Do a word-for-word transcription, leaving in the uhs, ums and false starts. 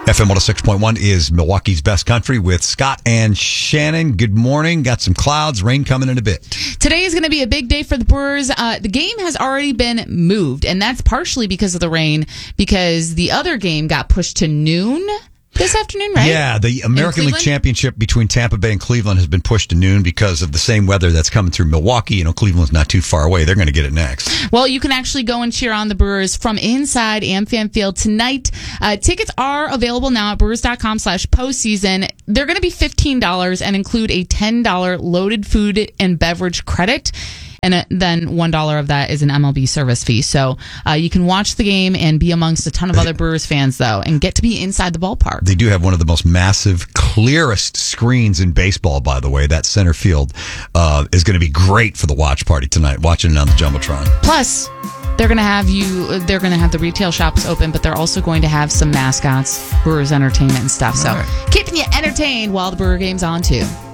F M one oh six point one is Milwaukee's Best Country with Scott and Shannon. Good morning. Got some clouds, rain coming in a bit. Today is going to be a big day for the Brewers. Uh, the game has already been moved, and that's partially because of the rain, because the other game got pushed to noon this afternoon, right? Yeah, the American League Championship between Tampa Bay and Cleveland has been pushed to noon because of the same weather that's coming through Milwaukee. You know, Cleveland's not too far away. They're going to get it next. Well, you can actually go and cheer on the Brewers from inside AmFam Field tonight. Uh, tickets are available now at brewers.com slash postseason. They're going to be fifteen dollars and include a ten dollars loaded food and beverage credit. And then one dollar of that is an M L B service fee. So uh, you can watch the game and be amongst a ton of other Brewers fans, though, and get to be inside the ballpark. They do have one of the most massive, clearest screens in baseball, by the way. That center field uh, is going to be great for the watch party tonight, watching it on the Jumbotron. Plus, they're going to have you. They're going to have the retail shops open, but they're also going to have some mascots, Brewers entertainment and stuff. So right. Keeping you entertained while the Brewer game's on, too.